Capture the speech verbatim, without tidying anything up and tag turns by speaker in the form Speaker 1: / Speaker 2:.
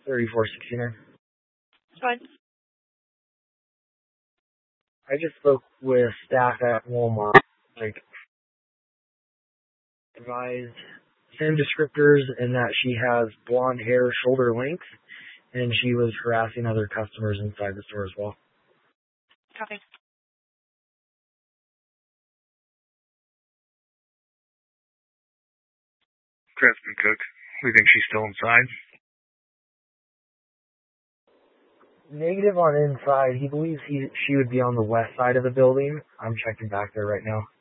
Speaker 1: thirty-four sixty-nine.
Speaker 2: Go ahead.
Speaker 1: I just spoke with staff at Walmart. Like, advised same descriptors in that she has blonde hair, shoulder length, and she was harassing other customers inside the store as well.
Speaker 2: Copy.
Speaker 3: Craftsman Cook. We think she's still inside.
Speaker 1: Negative on inside. He believes he she would be on the west side of the building. I'm checking back there right now.